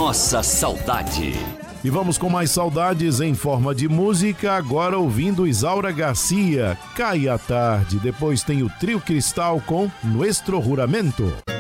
nossa saudade. E vamos com mais saudades em forma de música, agora ouvindo Isaura Garcia, Cai a Tarde. Depois tem o Trio Cristal com Nuestro Juramento.